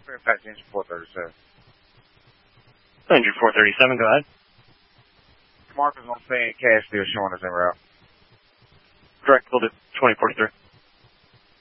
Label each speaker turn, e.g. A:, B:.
A: Fairfax engine 437.
B: Engine 437, go ahead.
A: Markers on Fan Cash still showing us en route.
B: Correct, we'll do 2043.